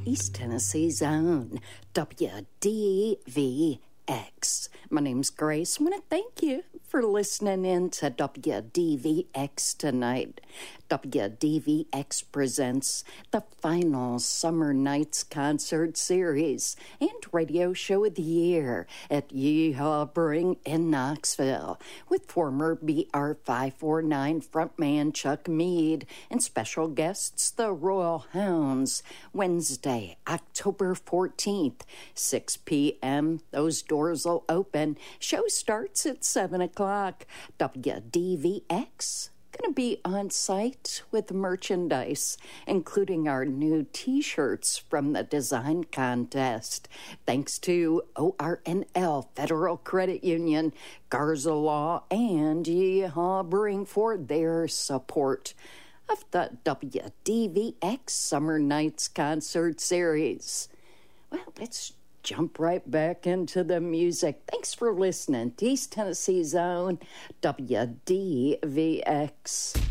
East Tennessee's own WDVX. My name's Grace. I want to thank you for listening in to WDVX tonight. WDVX presents the final Summer Nights concert series and radio show of the year at Yeehaw Brewing in Knoxville with former BR549 frontman Chuck Mead and special guests the Royal Hounds. Wednesday, October 14th, 6 p.m. Those doors will open. Show starts at 7 o'clock. WDVX going to be on site with merchandise, including our new t-shirts from the design contest. Thanks to ORNL Federal Credit Union, Garza Law, and Yeehaw Brewing for their support of the WDVX Summer Nights concert series. Well, let's jump right back into the music. Thanks for listening to East Tennessee's own WDVX.